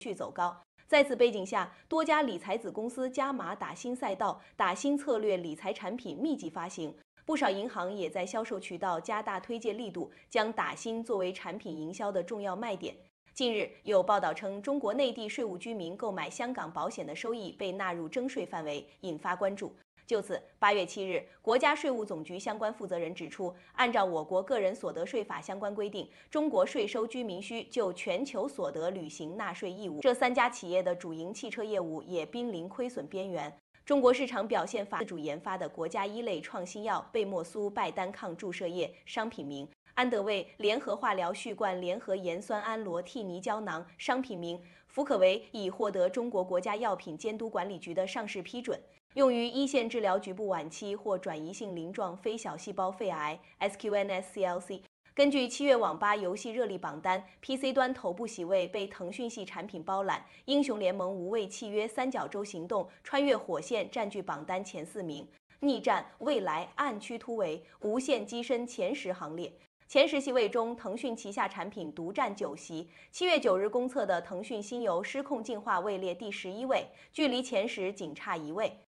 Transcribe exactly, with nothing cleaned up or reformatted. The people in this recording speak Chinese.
续走高。在此背景下，多家理财子公司加码打新赛道、打新策略理财产品密集发行。不少银行也在销售渠道加大推介力度，将打新作为产品营销的重要卖点。近日有报道称，中国内地税务居民购买香港保险的收益被纳入征税范围，引发关注。就此，八月七日，国家税务总局相关负责人指出，按照我国个人所得税法相关规定，中国税收居民需就全球所得履行纳税义务。这三家企业的主营汽车业务也濒临亏损边缘。中国市场表现法自主研发的国家一类创新药贝莫苏拜单抗注射液商品名。安德卫联合化疗续罐联合盐酸氨罗替尼胶囊商品名福可维已获得中国国家药品监督管理局的上市批准，用于一线治疗局部晚期或转移性鳞状非小细胞肺癌 S Q N S C L C。根据七月网吧游戏热力榜单 ，P C 端头部席位被腾讯系产品包揽，《英雄联盟无畏契约》三角洲行动、穿越火线占据榜单前四名，逆战、未来、暗区突围、无限跻身前十行列。前十席位中，腾讯旗下产品独占九席。七月九日公测的腾讯新游《失控进化》位列第十一位，距离前十仅差一位。